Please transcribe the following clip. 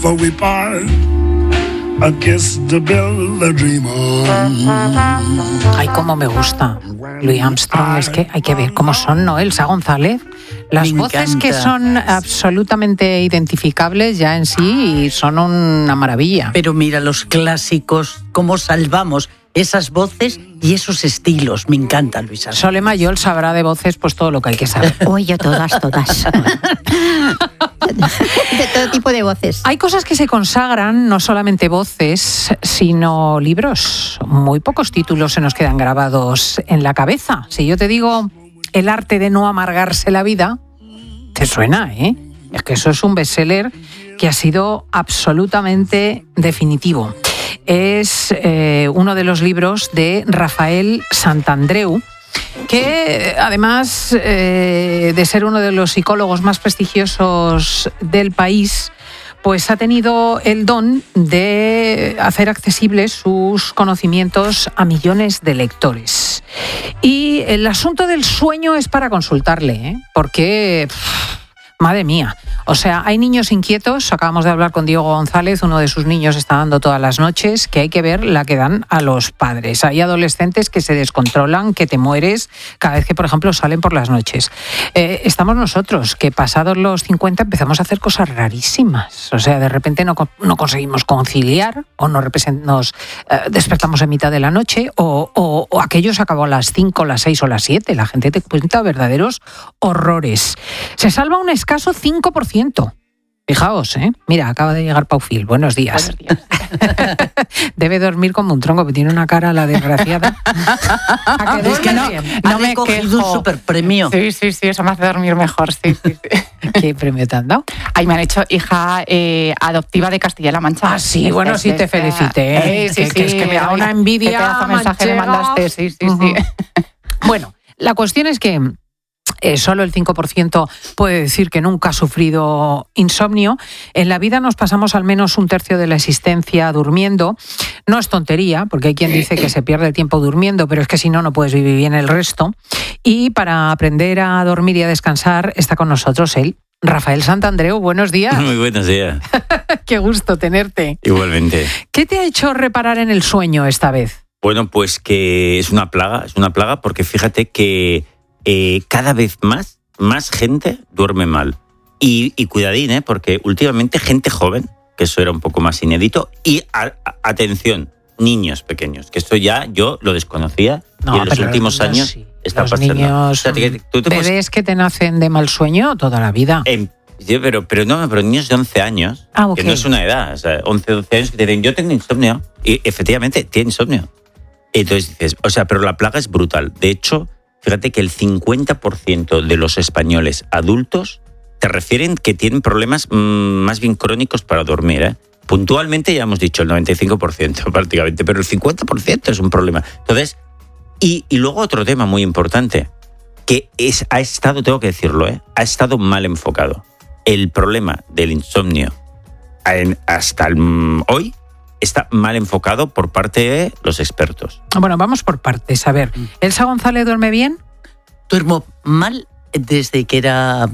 For we part, a kiss to build a dream on. Ay, cómo me gusta Louis Armstrong. Es que hay que ver cómo son, ¿no? Elsa González. Las voces que son absolutamente identificables ya en sí y son una maravilla. Pero mira los clásicos, cómo salvamos esas voces y esos estilos. Me encanta, Luis Armstrong. Sole Mayol sabrá de voces pues todo lo que hay que saber. Uy, yo todas. De todo tipo de voces. Hay cosas que se consagran, no solamente voces, sino libros. Muy pocos títulos se nos quedan grabados en la cabeza. Si yo te digo El arte de no amargarse la vida, te suena, ¿eh? Es que eso es un bestseller que ha sido absolutamente definitivo. Es uno de los libros de Rafael Santandreu, que además de ser uno de los psicólogos más prestigiosos del país, pues ha tenido el don de hacer accesibles sus conocimientos a millones de lectores. Y el asunto del sueño es para consultarle, ¿eh? Porque, madre mía, o sea, hay niños inquietos. Acabamos de hablar con Diego González, uno de sus niños está dando todas las noches, que hay que ver la que dan a los padres. Hay adolescentes que se descontrolan, que te mueres cada vez que, por ejemplo, salen por las noches. Estamos nosotros, que pasados los 50 empezamos a hacer cosas rarísimas. O sea, de repente no conseguimos conciliar, o nos despertamos en mitad de la noche, o aquello se acabó a las 5, las 6 o las 7. La gente te cuenta verdaderos horrores. Se salva un escaso 5%. Fijaos, ¿eh? Mira, acaba de llegar Paufil. Buenos días. Buenos días. Debe dormir como un tronco, que tiene una cara la desgraciada. Es que no me he cogido un super premio. Sí, eso me hace dormir mejor, sí. ¿Qué premio te han dado? Ay, me han hecho hija adoptiva de Castilla-La Mancha. Ah, sí, bueno, sí te felicité. Sí, que es que me da una envidia. Qué pedazo de mensaje me mandaste, sí. Bueno, la cuestión es que solo el 5% puede decir que nunca ha sufrido insomnio. En la vida nos pasamos al menos un tercio de la existencia durmiendo. No es tontería, porque hay quien dice que se pierde el tiempo durmiendo, pero es que si no, no puedes vivir bien el resto. Y para aprender a dormir y a descansar está con nosotros él, Rafael Santandreu. Buenos días. Muy buenos días. Qué gusto tenerte. Igualmente. ¿Qué te ha hecho reparar en el sueño esta vez? Bueno, pues que es una plaga porque fíjate que cada vez más gente duerme mal. Y cuidadín, porque últimamente gente joven, que eso era un poco más inédito, y atención, niños pequeños, que esto ya yo lo desconocía, y en los últimos años sí. está los pasando. Niños, o sea, bebés que te nacen de mal sueño toda la vida. Pero niños de 11 años, okay. Que no es una edad, o sea, 11, 12 años que te dicen, yo tengo insomnio, y efectivamente tiene insomnio. Entonces dices, pero la plaga es brutal. De hecho, fíjate que el 50% de los españoles adultos te refieren que tienen problemas más bien crónicos para dormir, ¿eh? Puntualmente ya hemos dicho el 95% prácticamente, pero el 50% es un problema. Entonces, y luego otro tema muy importante, que ha estado, tengo que decirlo, ha estado mal enfocado. El problema del insomnio hasta hoy está mal enfocado por parte de los expertos. Bueno, vamos por partes. A ver, ¿Elsa González duerme bien? Duermo mal desde que era